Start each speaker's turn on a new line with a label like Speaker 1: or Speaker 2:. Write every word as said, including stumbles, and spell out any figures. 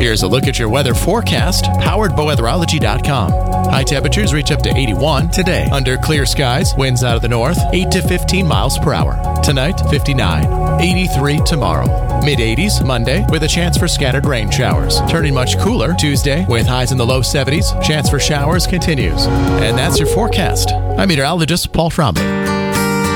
Speaker 1: Here's a look at your weather forecast, powered by weatherology dot com. High temperatures reach up to eighty-one today. Under clear skies, winds out of the north, eight to fifteen miles per hour. Tonight, fifty-nine. eighty-three tomorrow. mid eighties Monday with a chance for scattered rain showers. Turning much cooler Tuesday with highs in the low seventies. Chance for showers continues. And that's your forecast. I'm meteorologist Paul Trombley.